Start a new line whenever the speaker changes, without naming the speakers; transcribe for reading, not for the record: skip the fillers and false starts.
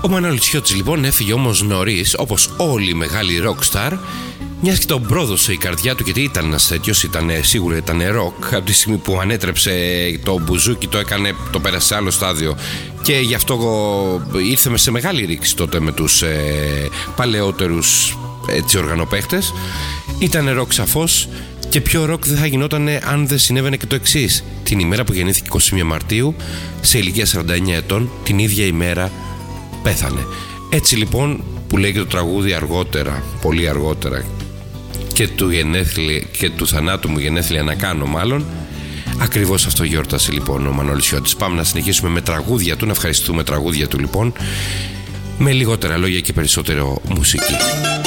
Ο Μανώλης Χιώτης λοιπόν έφυγε όμως νωρίς, όπως όλοι οι μεγάλοι rockstar, μιας και τον πρόδωσε η καρδιά του, γιατί ήταν ένας τέτοιος, σίγουρα ήταν rock. Από τη στιγμή που ανέτρεψε το μπουζούκι, το έκανε, το πέρασε σε άλλο στάδιο, και γι' αυτό ήρθε σε μεγάλη ρήξη τότε με τους παλαιότερους οργανοπαίχτες. Ήταν ροκ σαφώς, και πιο ροκ δεν θα γινόταν αν δεν συνέβαινε και το εξής. Την ημέρα που γεννήθηκε 21 Μαρτίου, σε ηλικία 49 ετών, την ίδια ημέρα πέθανε. Έτσι λοιπόν, που λέει και το τραγούδι αργότερα, πολύ αργότερα, και του θανάτου μου γενέθλια να κάνω, μάλλον ακριβώς αυτό γιόρτασε λοιπόν ο Μανώλης Χιώτης. Πάμε να συνεχίσουμε με τραγούδια του, να ευχαριστούμε τραγούδια του λοιπόν, με λιγότερα λόγια και περισσότερο μουσική.